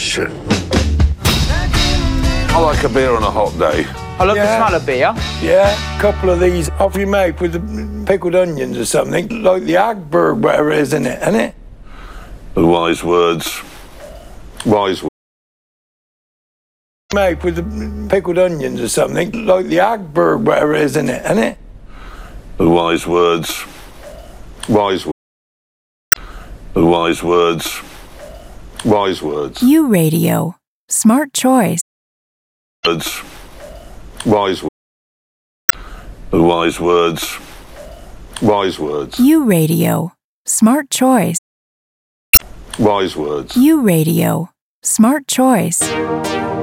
question. I like a beer on a hot day. I love the smell of beer. Yeah, a couple of these off you make with the pickled onions or something, like the Agberg, whatever it is, isn't it? The wise words. Wise words. Make with the pickled onions or something, like the Agberg, whatever it is, isn't it? The wise words. Wise words. The wise words. Wise words. U Radio. Smart choice. Words. Wise words. The wise words. Wise words. U Radio. Smart choice. Wise words. U Radio. Smart choice.